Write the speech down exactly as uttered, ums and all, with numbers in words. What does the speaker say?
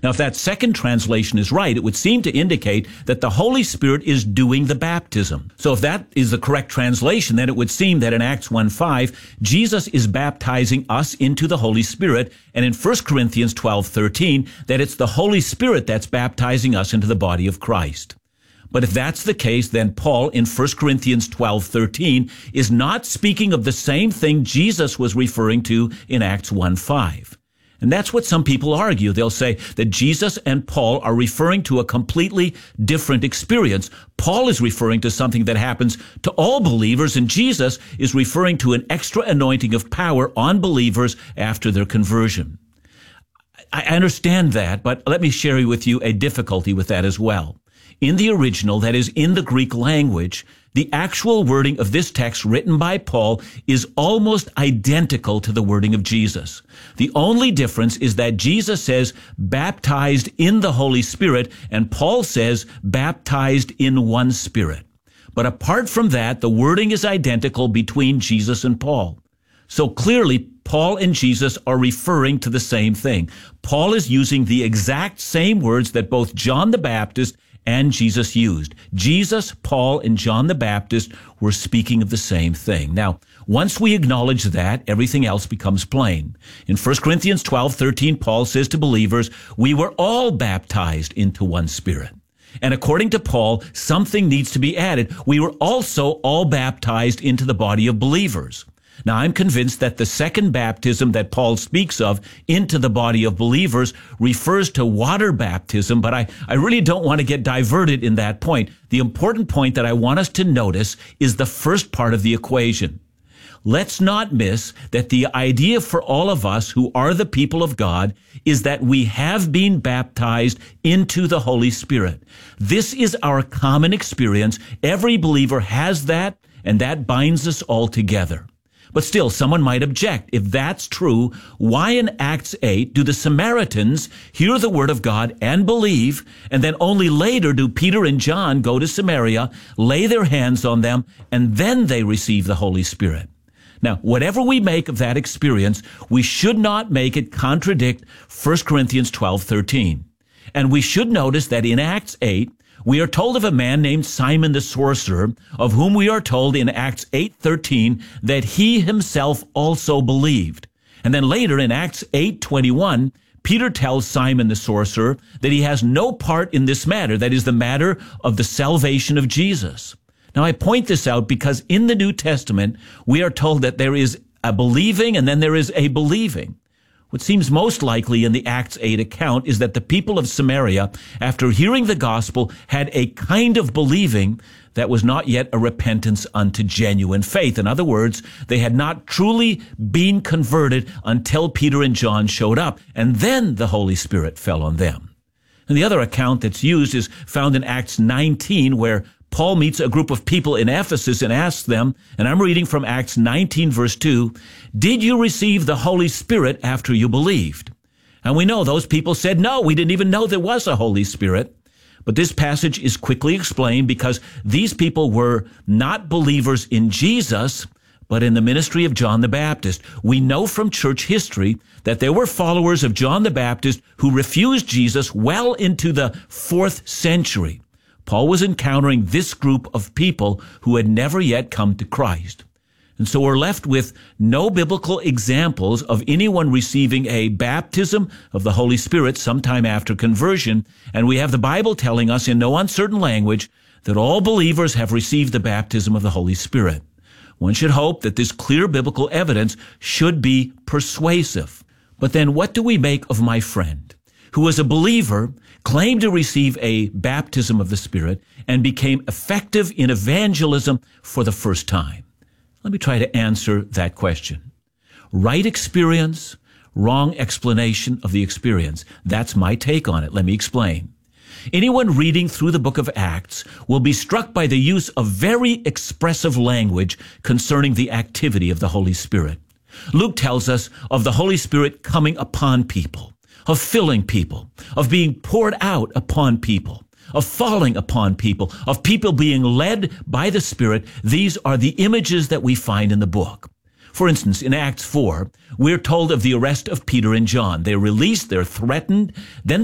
Now, if that second translation is right, it would seem to indicate that the Holy Spirit is doing the baptism. So if that is the correct translation, then it would seem that in Acts one five, Jesus is baptizing us into the Holy Spirit, and in First Corinthians twelve thirteen, that it's the Holy Spirit that's baptizing us into the body of Christ. But if that's the case, then Paul in First Corinthians twelve thirteen is not speaking of the same thing Jesus was referring to in Acts one five. And that's what some people argue. They'll say that Jesus and Paul are referring to a completely different experience. Paul is referring to something that happens to all believers, and Jesus is referring to an extra anointing of power on believers after their conversion. I understand that, but let me share with you a difficulty with that as well. In the original, that is, in the Greek language, the actual wording of this text written by Paul is almost identical to the wording of Jesus. The only difference is that Jesus says baptized in the Holy Spirit, and Paul says baptized in one Spirit. But apart from that, the wording is identical between Jesus and Paul. So clearly, Paul and Jesus are referring to the same thing. Paul is using the exact same words that both John the Baptist and Jesus used. Jesus, Paul, and John the Baptist were speaking of the same thing. Now, once we acknowledge that, everything else becomes plain. In First Corinthians twelve thirteen, Paul says to believers, we were all baptized into one Spirit. And according to Paul, something needs to be added. We were also all baptized into the body of believers. Now, I'm convinced that the second baptism that Paul speaks of into the body of believers refers to water baptism, but I, I really don't want to get diverted in that point. The important point that I want us to notice is the first part of the equation. Let's not miss that the idea for all of us who are the people of God is that we have been baptized into the Holy Spirit. This is our common experience. Every believer has that, and that binds us all together. But still, someone might object. If that's true, why in Acts eight do the Samaritans hear the word of God and believe, and then only later do Peter and John go to Samaria, lay their hands on them, and then they receive the Holy Spirit? Now, whatever we make of that experience, we should not make it contradict First Corinthians twelve thirteen. And we should notice that in Acts eight, we are told of a man named Simon the sorcerer, of whom we are told in Acts eight thirteen that he himself also believed. And then later in Acts eight twenty-one, Peter tells Simon the sorcerer that he has no part in this matter, that is the matter of the salvation of Jesus. Now, I point this out because in the New Testament, we are told that there is a believing and then there is a believing. What seems most likely in the Acts eight account is that the people of Samaria, after hearing the gospel, had a kind of believing that was not yet a repentance unto genuine faith. In other words, they had not truly been converted until Peter and John showed up, and then the Holy Spirit fell on them. And the other account that's used is found in Acts nineteen, where Paul meets a group of people in Ephesus and asks them, and I'm reading from Acts nineteen, verse two, did you receive the Holy Spirit after you believed? And we know those people said, no, we didn't even know there was a Holy Spirit. But this passage is quickly explained because these people were not believers in Jesus, but in the ministry of John the Baptist. We know from church history that there were followers of John the Baptist who refused Jesus well into the fourth century. Paul was encountering this group of people who had never yet come to Christ. And so we're left with no biblical examples of anyone receiving a baptism of the Holy Spirit sometime after conversion. And we have the Bible telling us in no uncertain language that all believers have received the baptism of the Holy Spirit. One should hope that this clear biblical evidence should be persuasive. But then what do we make of my friend, who was a believer, claimed to receive a baptism of the Spirit, and became effective in evangelism for the first time? Let me try to answer that question. Right experience, wrong explanation of the experience. That's my take on it. Let me explain. Anyone reading through the book of Acts will be struck by the use of very expressive language concerning the activity of the Holy Spirit. Luke tells us of the Holy Spirit coming upon people, of filling people, of being poured out upon people, of falling upon people, of people being led by the Spirit. These are the images that we find in the book. For instance, in Acts four, we're told of the arrest of Peter and John. They're released, they're threatened, then